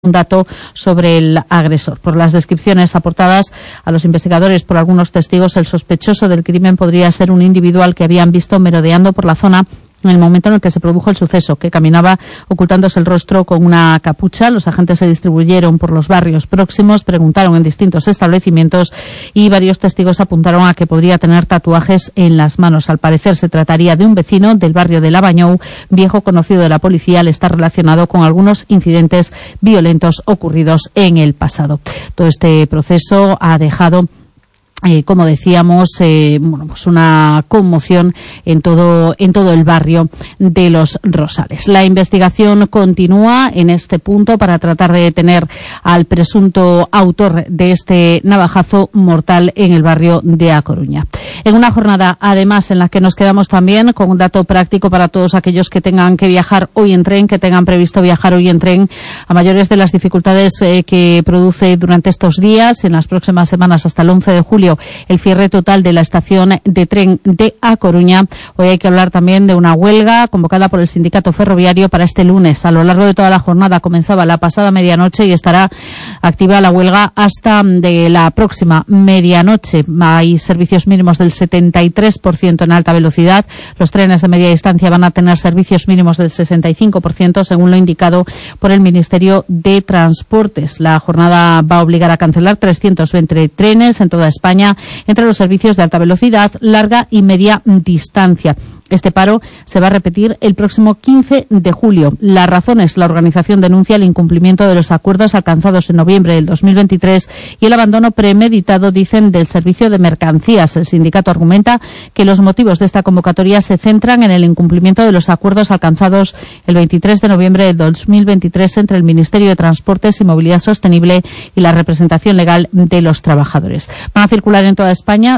un dato sobre el agresor. Por las descripciones aportadas a los investigadores por algunos testigos, el sospechoso del crimen podría ser un individual que habían visto merodeando por la zona en el momento en el que se produjo el suceso, que caminaba ocultándose el rostro con una capucha. Los agentes se distribuyeron por los barrios próximos, preguntaron en distintos establecimientos y varios testigos apuntaron a que podría tener tatuajes en las manos. Al parecer se trataría de un vecino del barrio de Lavanyou, viejo conocido de la policía, al estar relacionado con algunos incidentes violentos ocurridos en el pasado. Todo este proceso ha dejado como decíamos, pues una conmoción en todo el barrio de Los Rosales. La investigación continúa en este punto para tratar de detener al presunto autor de este navajazo mortal en el barrio de A Coruña. En una jornada, además, en la que nos quedamos también con un dato práctico para todos aquellos que tengan que viajar hoy en tren, que tengan previsto viajar hoy en tren, a mayores de las dificultades que produce durante estos días, en las próximas semanas hasta el 11 de julio, el cierre total de la estación de tren de A Coruña. Hoy hay que hablar también de una huelga convocada por el sindicato ferroviario para este lunes. A lo largo de toda la jornada comenzaba la pasada medianoche y estará activa la huelga hasta de la próxima medianoche. Hay servicios mínimos del 73% en alta velocidad. Los trenes de media distancia van a tener servicios mínimos del 65%, según lo indicado por el Ministerio de Transportes. La jornada va a obligar a cancelar 320 trenes en toda España, entre los servicios de alta velocidad, larga y media distancia. Este paro se va a repetir el próximo 15 de julio. La razón es: la organización denuncia el incumplimiento de los acuerdos alcanzados en noviembre del 2023 y el abandono premeditado, dicen, del servicio de mercancías. El sindicato argumenta que los motivos de esta convocatoria se centran en el incumplimiento de los acuerdos alcanzados el 23 de noviembre de 2023 entre el Ministerio de Transportes y Movilidad Sostenible y la representación legal de los trabajadores. Van a circular en toda España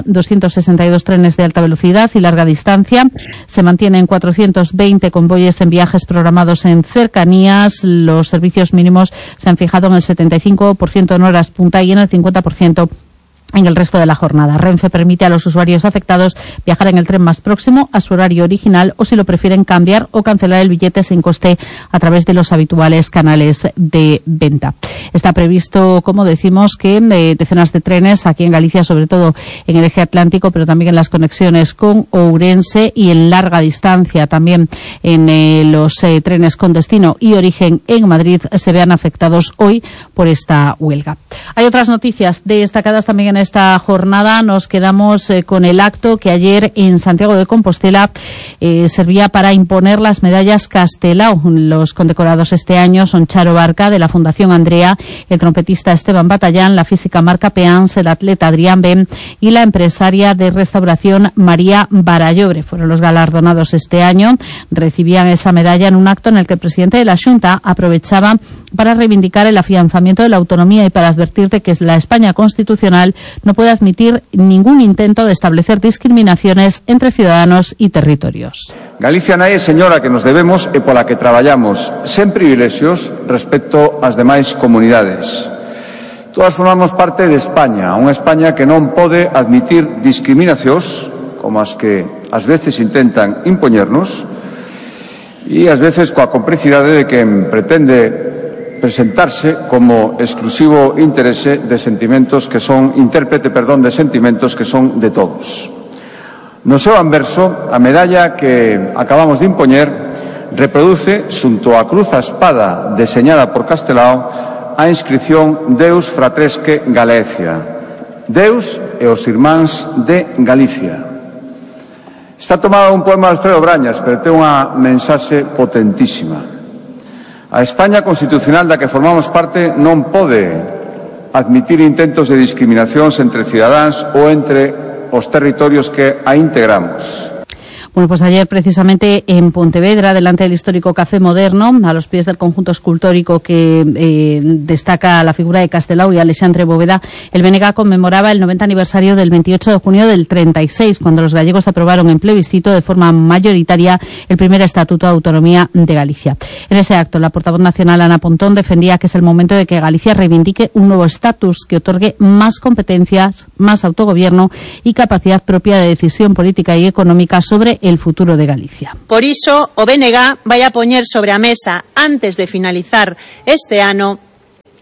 262 trenes de alta velocidad y larga distancia. Se mantienen 420 convoyes en viajes programados en cercanías. Los servicios mínimos se han fijado en el 75% en horas punta y en el 50% en el resto de la jornada. Renfe permite a los usuarios afectados viajar en el tren más próximo a su horario original, o si lo prefieren, cambiar o cancelar el billete sin coste a través de los habituales canales de venta. Está previsto, como decimos, que decenas de trenes aquí en Galicia, sobre todo en el eje atlántico, pero también en las conexiones con Ourense y en larga distancia, también en los trenes con destino y origen en Madrid, se vean afectados hoy por esta huelga. Hay otras noticias destacadas también en esta jornada. Nos quedamos con el acto que ayer en Santiago de Compostela servía para imponer las medallas Castelao. Los condecorados este año son Charo Barca, de la Fundación Andrea, el trompetista Esteban Batallán, la física Marca Peans, el atleta Adrián Ben y la empresaria de restauración María Barallobre. Fueron los galardonados este año. Recibían esa medalla en un acto en el que el presidente de la Xunta aprovechaba para reivindicar el afianzamiento de la autonomía y para advertir de que la España constitucional no puede admitir ningún intento de establecer discriminaciones entre ciudadanos y territorios. Galicia non é, señora, que nos debemos e pola que traballamos, sen privilexios respecto ás demais comunidades. Todas formamos parte de España, unha España que non pode admitir discriminacións como as que ás veces intentan impoñernos e ás veces coa complicidade de quen pretende presentarse como exclusivo interese de sentimentos que son de sentimentos que son de todos. No seu anverso, a medalla que acabamos de impoñer reproduce, xunto á cruz a espada deseñada por Castelao, a inscripción Deus fratresque Galicia, Deus e os irmáns de Galicia. Está tomada un poema de Alfredo Brañas, pero ten unha mensaxe potentísima. A España constitucional da que formamos parte non pode admitir intentos de discriminacións entre cidadáns ou entre os territorios que a integramos. Bueno, pues ayer precisamente en Pontevedra, delante del histórico Café Moderno, a los pies del conjunto escultórico que destaca la figura de Castelao y Alexandre Bóveda, el BNG conmemoraba el 90 aniversario del 28 de junio del 36, cuando los gallegos aprobaron en plebiscito de forma mayoritaria el primer Estatuto de Autonomía de Galicia. En ese acto, la portavoz nacional Ana Pontón defendía que es el momento de que Galicia reivindique un nuevo estatus que otorgue más competencias, más autogobierno y capacidad propia de decisión política y económica sobre el futuro de Galicia. Por iso, o BNG vai a poñer sobre a mesa, antes de finalizar este ano,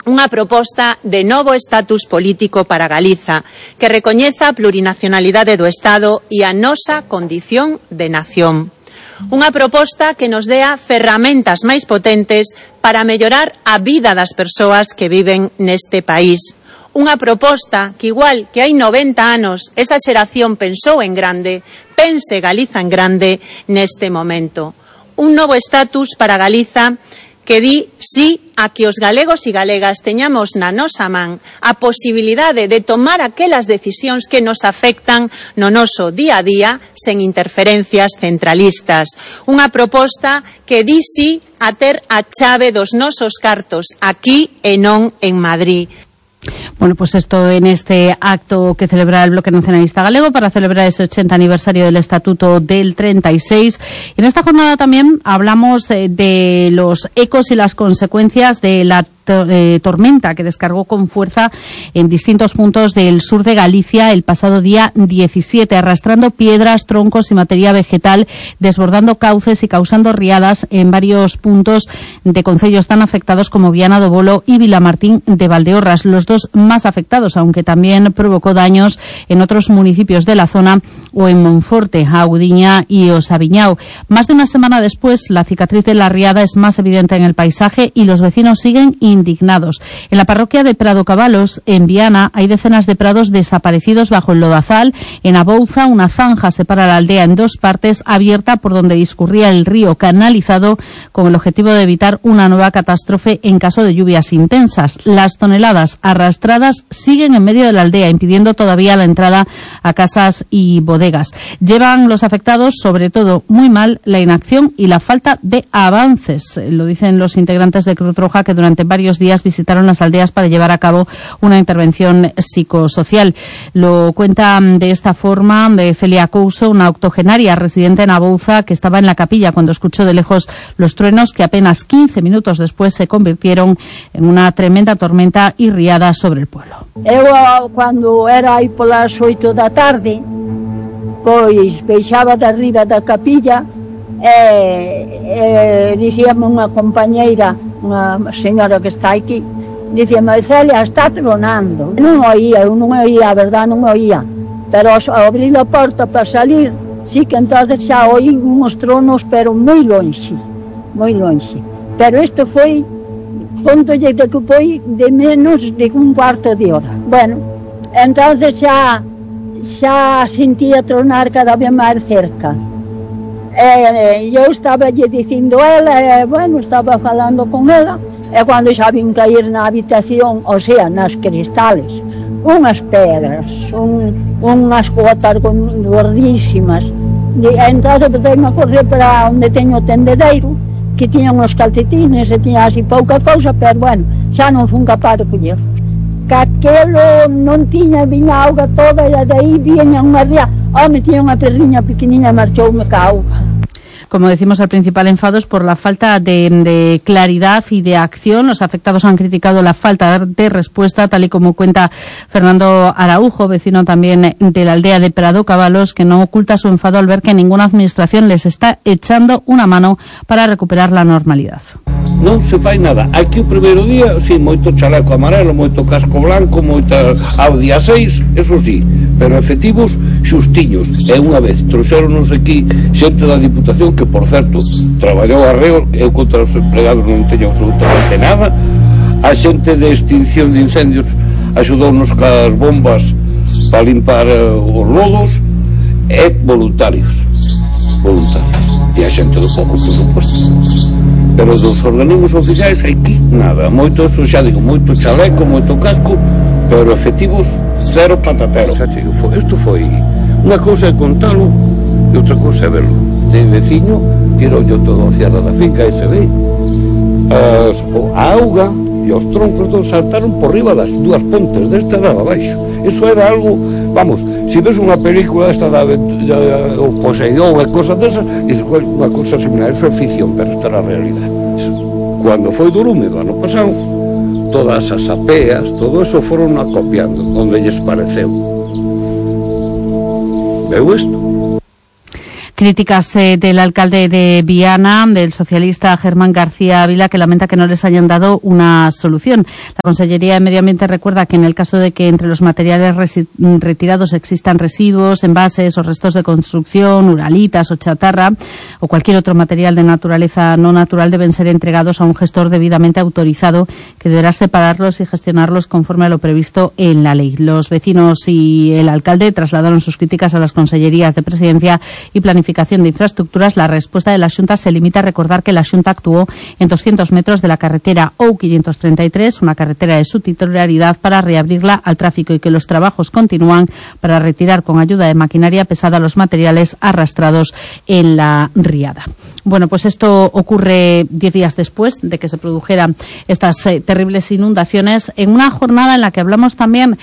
unha proposta de novo estatus político para Galiza que recoñeza a plurinacionalidade do Estado e a nosa condición de nación. Unha proposta que nos dea ferramentas máis potentes para mellorar a vida das persoas que viven neste país. Unha proposta que, igual que hai 90 anos, esa xeración pensou en grande, pense Galiza en grande neste momento. Un novo estatus para Galiza que di sí a que os galegos e galegas teñamos na nosa man a posibilidade de tomar aquelas decisións que nos afectan no noso día a día sen interferencias centralistas. Unha proposta que di sí a ter a chave dos nosos cartos aquí e non en Madrid. Bueno, pues esto en este acto que celebra el Bloque Nacionalista Galego para celebrar ese 80 aniversario del Estatuto del 36. En esta jornada también hablamos de los ecos y las consecuencias de la tormenta que descargó con fuerza en distintos puntos del sur de Galicia el pasado día 17, arrastrando piedras, troncos y materia vegetal, desbordando cauces y causando riadas en varios puntos de concellos tan afectados como Viana do Bolo y Vilamartín de Valdeorras, los dos más afectados, aunque también provocó daños en otros municipios de la zona o en Monforte, Audiña y Osaviñao. Más de una semana después, la cicatriz de la riada es más evidente en el paisaje y los vecinos siguen indignados. En la parroquia de Prado Cabalos, en Viana, hay decenas de prados desaparecidos bajo el lodazal. En Abouza, una zanja separa la aldea en dos partes, abierta por donde discurría el río canalizado, con el objetivo de evitar una nueva catástrofe en caso de lluvias intensas. Las toneladas arrastradas siguen en medio de la aldea, impidiendo todavía la entrada a casas y bodegas. Llevan los afectados, sobre todo, muy mal la inacción y la falta de avances. Lo dicen los integrantes de Cruz Roja, que durante varios días visitaron las aldeas para llevar a cabo una intervención psicosocial. Lo cuenta de esta forma Celia Couso, una octogenaria residente en Abouza, que estaba en la capilla cuando escuchó de lejos los truenos que apenas 15 minutos después se convirtieron en una tremenda tormenta y riada sobre el pueblo. Eu, cando era aí polas 8 da tarde, pois baixaba de arriba da capilla e dicíame unha compañeira, unha señora que está aquí, dicíame: Celia, está tronando. Non oía, eu non oía, a verdad non oía, pero ao abrir a porta para salir, sí que entonces xa oí uns tronos, pero moi lonxe, pero isto foi, contolle de que foi de menos de un cuarto de hora. Bueno, entonces xa sentía tronar cada vez máis cerca. Eu estaba lle dicindo a ela, bueno, estaba falando con ela, e cando xa vin caer na habitación, o sea, nas cristales, unhas pedras, unhas gotas gordísimas. E entón tenho a correr para onde teño o tendedeiro, que tiña uns calcetines e tiña así pouca cousa, pero bueno, xa non fun capaz de coller. Que aquelo non tiña, viña auga toda, e daí viña unha ría. Home, tiña unha perriña pequeniña, marchoume ca auga. Como decimos, el principal enfado es por la falta de claridad y de acción. Los afectados han criticado la falta de respuesta, tal y como cuenta Fernando Araujo, vecino también de la aldea de Prado Cabalos, que no oculta su enfado al ver que ninguna administración les está echando una mano para recuperar la normalidad. Non se fai nada. Aquí o primeiro día, sí, moito chaleco amarelo, moito casco blanco, moita Audi A6, eso sí, pero efectivos xustiños. E unha vez trouxeronos aquí xente da Diputación que, por certo, traballou arreo, eu contra os empregados non teño absolutamente nada. A xente de extinción de incendios axudounos cas bombas para limpar os lodos, e voluntarios. E a xente do pouco, por suposto. Pero dos organismos oficiais aquí nada, moito, eso xa digo, moito chaleco, moito casco, pero efectivos cero patatero. Isto foi unha cousa é contalo e outra cousa é verlo. De veciño, tirou yo todo a cierra da finca e se ve a auga e os troncos todos saltaron por riba das dúas pontes desta daba abaixo. Eso era algo, vamos, se ves unha película esta da o Poseidón e cosas desas, dices, bueno, unha cousa similar, eso é ficción, pero esta era a realidade. Cuando foi do lume do ano pasado, todas as apeas, todo eso foron acopiando onde lles pareceu. Veu isto? Críticas del alcalde de Viana, del socialista Germán García Ávila, que lamenta que no les hayan dado una solución. La Consellería de Medio Ambiente recuerda que en el caso de que entre los materiales retirados existan residuos, envases o restos de construcción, uralitas o chatarra o cualquier otro material de naturaleza no natural, deben ser entregados a un gestor debidamente autorizado que deberá separarlos y gestionarlos conforme a lo previsto en la ley. Los vecinos y el alcalde trasladaron sus críticas a las consellerías de Presidencia y Planificación de Infraestructuras. La respuesta de la Xunta se limita a recordar que la Xunta actuó en 200 metros de la carretera OU533, una carretera de su titularidad, para reabrirla al tráfico y que los trabajos continúan para retirar con ayuda de maquinaria pesada los materiales arrastrados en la riada. Bueno, pues esto ocurre 10 días después de que se produjeran estas terribles inundaciones, en una jornada en la que hablamos también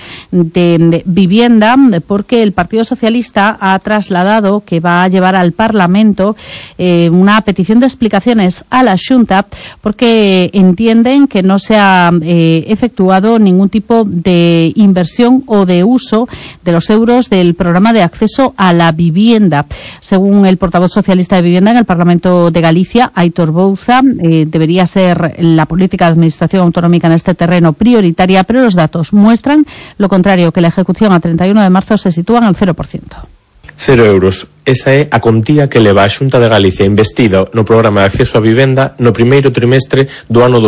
de vivienda, porque el Partido Socialista ha trasladado que va a llevar al Parlamento una petición de explicaciones a la Xunta, porque entienden que no se ha efectuado ningún tipo de inversión o de uso de los euros del programa de acceso a la vivienda. Según el portavoz socialista de Vivienda en el Parlamento de Galicia, Aitor Bouza, debería ser la política de administración autonómica en este terreno prioritaria, pero los datos muestran lo contrario, que la ejecución a 31 de marzo se sitúa en el 0%. 0 euros. Esa é a contía que leva a Xunta de Galicia investida no programa de acceso á vivenda no primeiro trimestre do ano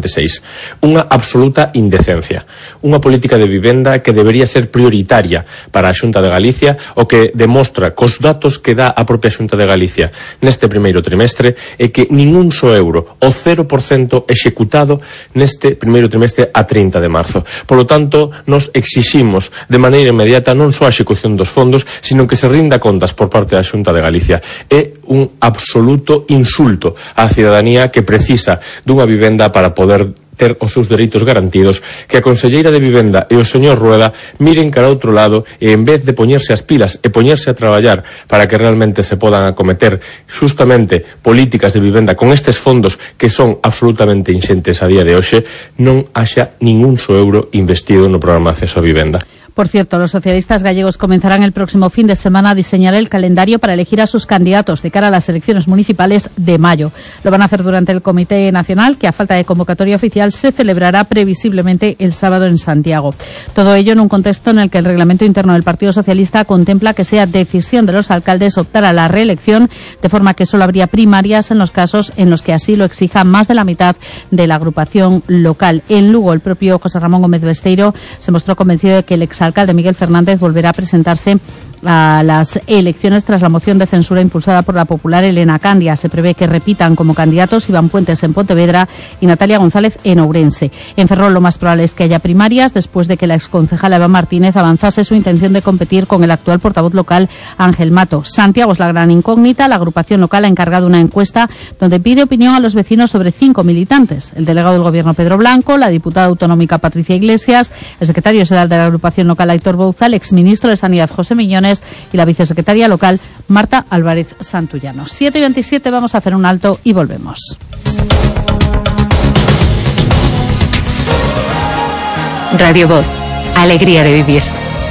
2026. Unha absoluta indecencia. Unha política de vivenda que debería ser prioritaria para a Xunta de Galicia, o que demostra cos datos que dá a propia Xunta de Galicia neste primeiro trimestre é que ningún só euro, o 0% executado neste primeiro trimestre a 30 de marzo. Por lo tanto, nos exiximos de maneira inmediata non só a execución dos fondos, sino que se rinda contas por parte da Xunta de Galicia. É un absoluto insulto á cidadanía que precisa dunha vivenda para poder ter os seus dereitos garantidos, que a Conselleira de Vivenda e o señor Rueda miren cara a outro lado e en vez de poñerse as pilas e poñerse a traballar para que realmente se podan acometer justamente políticas de vivenda con estes fondos que son absolutamente inxentes a día de hoxe, non haxa ningún só euro investido no programa de acceso a vivenda. Por cierto, los socialistas gallegos comenzarán el próximo fin de semana a diseñar el calendario para elegir a sus candidatos de cara a las elecciones municipales de mayo. Lo van a hacer durante el Comité Nacional, que a falta de convocatoria oficial se celebrará previsiblemente el sábado en Santiago. Todo ello en un contexto en el que el reglamento interno del Partido Socialista contempla que sea decisión de los alcaldes optar a la reelección, de forma que solo habría primarias en los casos en los que así lo exija más de la mitad de la agrupación local. En Lugo, el propio José Ramón Gómez Besteiro se mostró convencido de que el exalcalde Miguel Fernández volverá a presentarse a las elecciones tras la moción de censura impulsada por la popular Elena Candia. Se prevé que repitan como candidatos Iván Puentes en Pontevedra y Natalia González en Ourense. En Ferrol lo más probable es que haya primarias después de que la exconcejala Eva Martínez avanzase su intención de competir con el actual portavoz local Ángel Mato. Santiago es la gran incógnita. La agrupación local ha encargado una encuesta donde pide opinión a los vecinos sobre 5 militantes: el delegado del Gobierno Pedro Blanco, la diputada autonómica Patricia Iglesias, el secretario general de la agrupación local Aitor Bouza, el exministro de Sanidad José Miñones y la vicesecretaria local Marta Álvarez Santullano. 7:27, vamos a hacer un alto y volvemos. Radio Voz, alegría de vivir.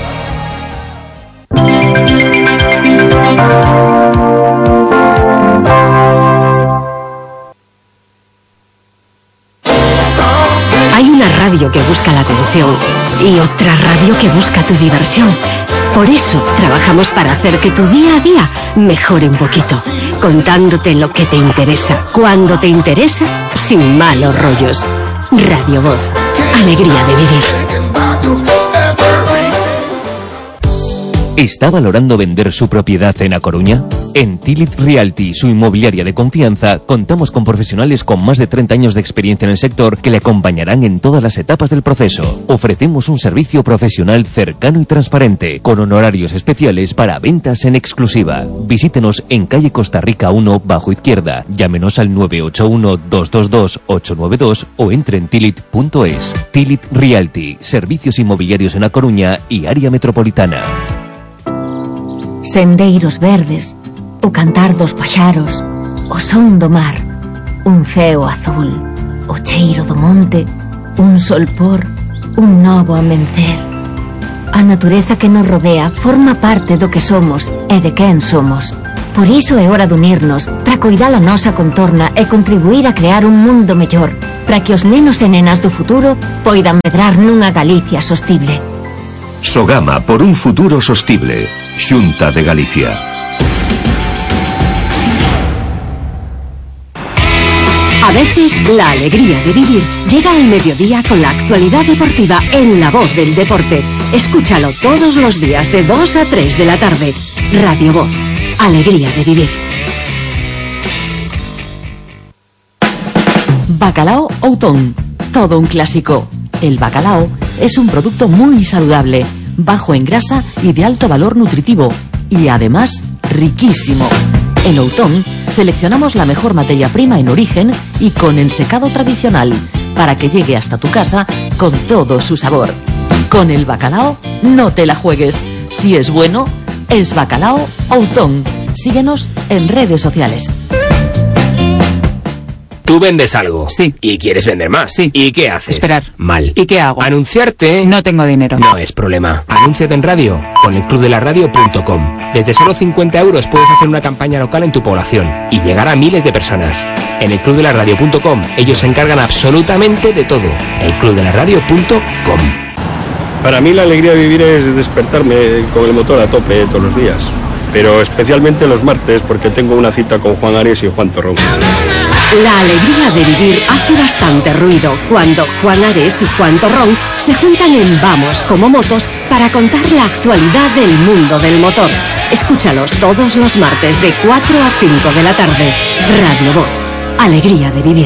Hay una radio que busca la atención y otra radio que busca tu diversión. Por eso trabajamos para hacer que tu día a día mejore un poquito, contándote lo que te interesa, cuando te interesa, sin malos rollos. Radio Voz, alegría de vivir. ¿Está valorando vender su propiedad en A Coruña? En Tilit Realty, su inmobiliaria de confianza, contamos con profesionales con más de 30 años de experiencia en el sector que le acompañarán en todas las etapas del proceso. Ofrecemos un servicio profesional cercano y transparente, con honorarios especiales para ventas en exclusiva. Visítenos en calle Costa Rica 1, bajo izquierda. Llámenos al 981-222-892 o entre en tilit.es. Tilit Realty, servicios inmobiliarios en A Coruña y área metropolitana. Sendeiros verdes, o cantar dos paxaros, o son do mar, un ceo azul, o cheiro do monte, un solpor, un novo amencer. A natureza que nos rodea forma parte do que somos e de quen somos. Por iso é hora de unirnos para coidar a nosa contorna e contribuir a crear un mundo mellor, para que os nenos e nenas do futuro poidan medrar nunha Galicia sostible. Sogama por un futuro sostible. Xunta de Galicia. A veces, la alegría de vivir llega al mediodía con la actualidad deportiva en La Voz del Deporte. Escúchalo todos los días de 2 a 3 de la tarde. Radio Voz. Alegría de vivir. Bacalao Outón. Todo un clásico. El bacalao es un producto muy saludable, bajo en grasa y de alto valor nutritivo. Y además, riquísimo. En Outón seleccionamos la mejor materia prima en origen y con ensecado tradicional, para que llegue hasta tu casa con todo su sabor. Con el bacalao no te la juegues. Si es bueno, es Bacalao Outón. Síguenos en redes sociales. Tú vendes algo. Sí. Y quieres vender más. Sí. ¿Y qué haces? Esperar. Mal. ¿Y qué hago? Anunciarte. No tengo dinero. No es problema. Anúnciate en radio con el clubdelaradio.com. Desde solo 50 euros puedes hacer una campaña local en tu población y llegar a miles de personas. En el clubdelaradio.com ellos se encargan absolutamente de todo. El clubdelaradio.com. Para mí la alegría de vivir es despertarme con el motor a tope todos los días. Pero especialmente los martes porque tengo una cita con Juan Ares y Juan Torrón. La alegría de vivir hace bastante ruido cuando Juan Ares y Juan Torrón se juntan en Vamos como Motos para contar la actualidad del mundo del motor. Escúchalos todos los martes de 4 a 5 de la tarde. Radio Voz. Alegría de vivir.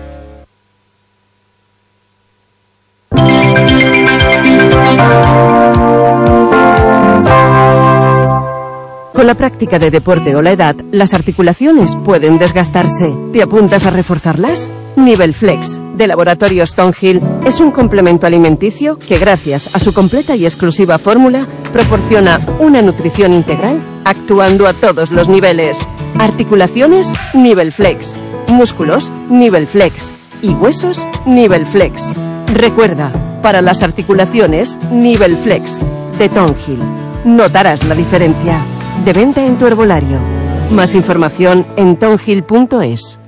Con la práctica de deporte o la edad, las articulaciones pueden desgastarse. ¿Te apuntas a reforzarlas? Nivel Flex, de Laboratorios Tonhill, es un complemento alimenticio que, gracias a su completa y exclusiva fórmula, proporciona una nutrición integral, actuando a todos los niveles. Articulaciones, Nivel Flex. Músculos, Nivel Flex. Y huesos, Nivel Flex. Recuerda, para las articulaciones, Nivel Flex, de Tonhill. Notarás la diferencia. De venta en tu herbolario. Más información en tonhill.es.